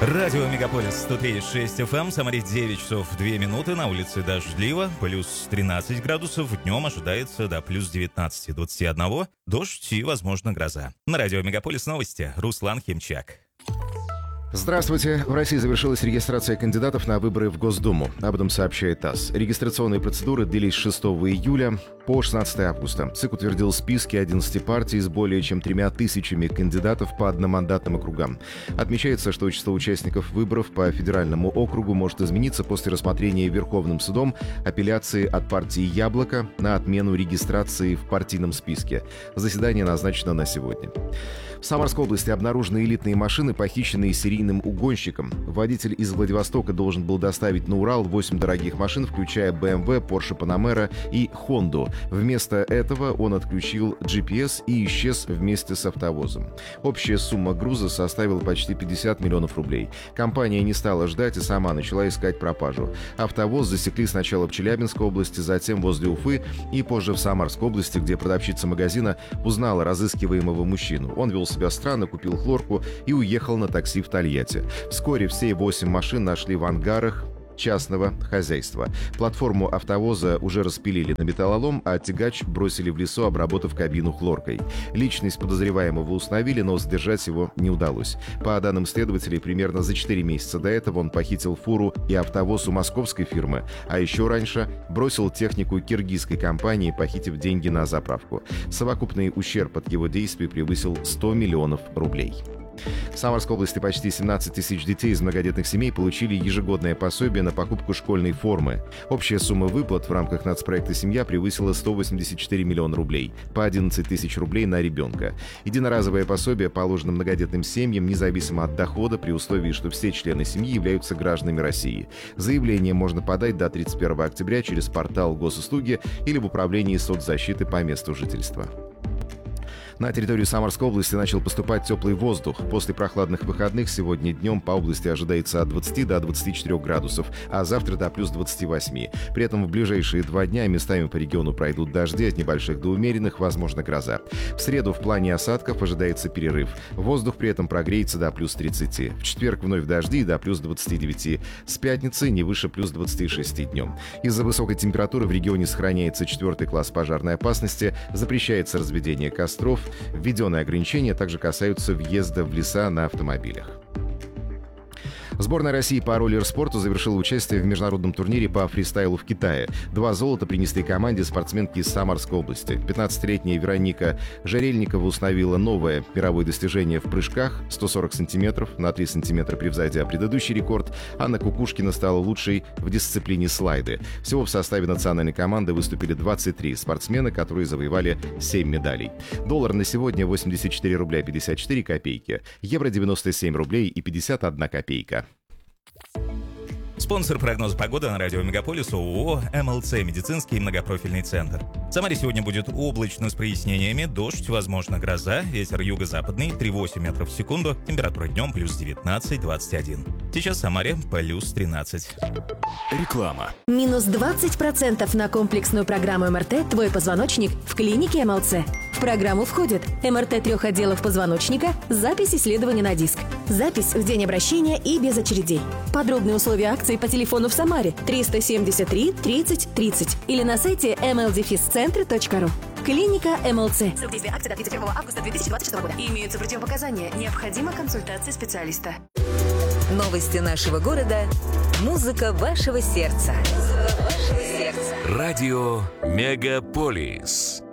Радио Мегаполис 103.6 FM, Самаре 9 часов 2 минуты, на улице дождливо, плюс 13 градусов, днем ожидается до плюс 19-21, дождь и, возможно, гроза. На радио Мегаполис новости, Руслан Химчак. Здравствуйте. В России завершилась регистрация кандидатов на выборы в Госдуму. Об этом сообщает ТАСС. Регистрационные процедуры длились с 6 июля по 16 августа. ЦИК утвердил списки 11 партий с более чем 3000 кандидатов по одномандатным округам. Отмечается, что число участников выборов по федеральному округу может измениться после рассмотрения Верховным судом апелляции от партии «Яблоко» на отмену регистрации в партийном списке. Заседание назначено на сегодня. В Самарской области обнаружены элитные машины, похищенные серийным угонщиком. Водитель из Владивостока должен был доставить на Урал 8 дорогих машин, включая BMW, Porsche Panamera и Honda. Вместо этого он отключил GPS и исчез вместе с автовозом. Общая сумма груза составила почти 50 миллионов рублей. Компания не стала ждать и сама начала искать пропажу. Автовоз засекли сначала в Челябинской области, затем возле Уфы и позже в Самарской области, где продавщица магазина узнала разыскиваемого мужчину. Он вел себя странно, купил хлорку и уехал на такси в Тольятти. Вскоре все 8 машин нашли в ангарах частного хозяйства. Платформу автовоза уже распилили на металлолом, а тягач бросили в лесу, обработав кабину хлоркой. Личность подозреваемого установили, но задержать его не удалось. По данным следователей, примерно за 4 месяца до этого он похитил фуру и автовоз у московской фирмы, а еще раньше бросил технику киргизской компании, похитив деньги на заправку. Совокупный ущерб от его действий превысил 100 миллионов рублей. В Самарской области почти 17 тысяч детей из многодетных семей получили ежегодное пособие на покупку школьной формы. Общая сумма выплат в рамках нацпроекта «Семья» превысила 184 миллиона рублей, по 11 тысяч рублей на ребенка. Единоразовое пособие положено многодетным семьям независимо от дохода при условии, что все члены семьи являются гражданами России. Заявление можно подать до 31 октября через портал Госуслуги или в управлении соцзащиты по месту жительства. На территорию Самарской области начал поступать теплый воздух. После прохладных выходных сегодня днем по области ожидается от 20 до 24 градусов, а завтра до плюс 28. При этом в ближайшие 2 дня местами по региону пройдут дожди от небольших до умеренных, возможно гроза. В среду в плане осадков ожидается перерыв. Воздух при этом прогреется до плюс 30. В четверг вновь дожди до плюс 29. С пятницы не выше плюс 26 днем. Из-за высокой температуры в регионе сохраняется 4 класс пожарной опасности, запрещается разведение костров. Введенные ограничения также касаются въезда в леса на автомобилях. Сборная России по роллер-спорту завершила участие в международном турнире по фристайлу в Китае. 2 золота принесли команде спортсменки из Самарской области. 15-летняя Вероника Жарельникова установила новое мировое достижение в прыжках 140 сантиметров, на 3 сантиметра превзойдя предыдущий рекорд. Анна Кукушкина стала лучшей в дисциплине слайды. Всего в составе национальной команды выступили 23 спортсмена, которые завоевали 7 медалей. Доллар на сегодня 84 рубля 54 копейки, евро 97 рублей и 51 копейка. Спонсор прогноза погоды на радио Мегаполис ООО «МЛЦ. Медицинский многопрофильный центр». В Самаре сегодня будет облачно с прояснениями, дождь, возможно гроза, ветер юго-западный 3,8 метров в секунду, температура днем плюс 19-21. Сейчас в Самаре плюс 13. Реклама. Минус 20% на комплексную программу МРТ «Твой позвоночник» в клинике МЛЦ. В программу входит МРТ 3 отделов позвоночника, запись исследования на диск, запись в день обращения и без очередей. Подробные условия акции по телефону в Самаре 373 30 30 или на сайте mldefiscentre.ru. Клиника МЛЦ. Срок действия акции до 31 августа 2026 года. Имеются противопоказания. Необходима консультация специалиста. Новости нашего города. Музыка вашего сердца. Радио Мегаполис.